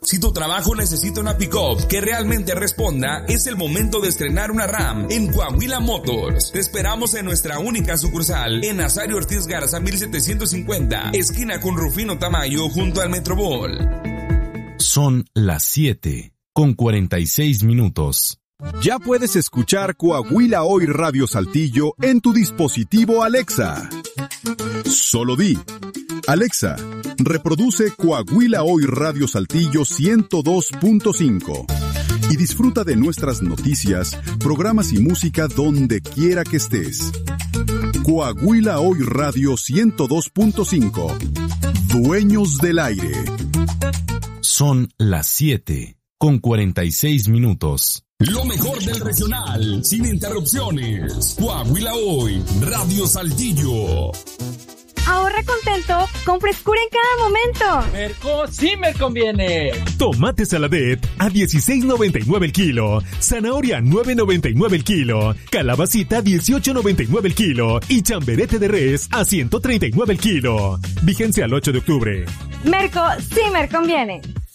Si tu trabajo necesita una pick-up que realmente responda, es el momento de estrenar una RAM en Coahuila Motors. Te esperamos en nuestra única sucursal en Nazario Ortiz Garza 1750, esquina con Rufino Tamayo junto al Metrobol. Son las 7:46. Ya puedes escuchar Coahuila Hoy Radio Saltillo en tu dispositivo Alexa. Solo di: Alexa, reproduce Coahuila Hoy Radio Saltillo 102.5 y disfruta de nuestras noticias, programas y música donde quiera que estés. Coahuila Hoy Radio 102.5. Dueños del aire. Son las 7:46. Lo mejor del regional, sin interrupciones. Coahuila Hoy, Radio Saltillo. Ahorra contento con frescura en cada momento. Merco sí me conviene. Tomate Saladet a $16.99 el kilo. Zanahoria 9.99 el kilo. Calabacita 18.99 el kilo. Y chamberete de res a $139 el kilo. Vigencia al 8 de octubre. Merco sí me conviene.